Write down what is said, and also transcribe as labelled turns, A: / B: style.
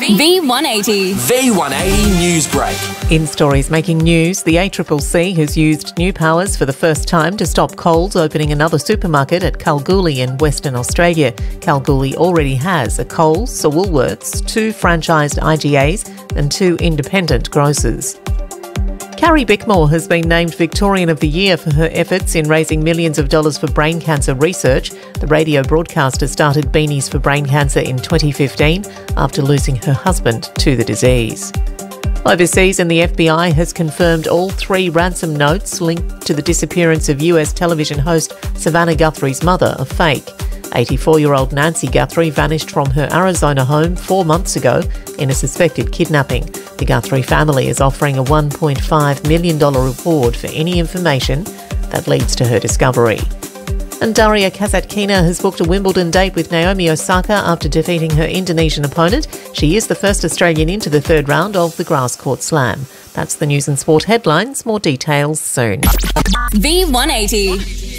A: V180.
B: V180 News Break.
C: In stories making news, the ACCC has used new powers for the first time to stop Coles opening another supermarket at Kalgoorlie in Western Australia. Kalgoorlie already has a Coles, a Woolworths, 2 franchised IGAs and 2 independent grocers. Carrie Bickmore has been named Victorian of the Year for her efforts in raising millions of dollars for brain cancer research. The radio broadcaster started Beanies for Brain Cancer in 2015 after losing her husband to the disease. Overseas, and the FBI has confirmed all 3 ransom notes linked to the disappearance of US television host Savannah Guthrie's mother are fake. 84-year-old Nancy Guthrie vanished from her Arizona home 4 months ago in a suspected kidnapping. The Guthrie family is offering a $1.5 million reward for any information that leads to her discovery. And Daria Kasatkina has booked a Wimbledon date with Naomi Osaka after defeating her Indonesian opponent. She is the first Australian into the 3rd round of the Grass Court Slam. That's the news and sport headlines. More details soon.
A: V180.